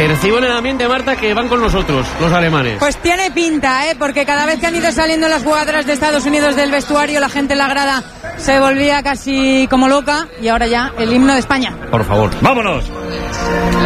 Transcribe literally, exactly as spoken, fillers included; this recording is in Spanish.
Percibo en el ambiente, Marta, que van con nosotros, los alemanes. Pues tiene pinta, ¿eh? Porque cada vez que han ido saliendo las jugadoras de Estados Unidos del vestuario, la gente en la grada se volvía casi como loca, y ahora ya el himno de España. Por favor, ¡vámonos!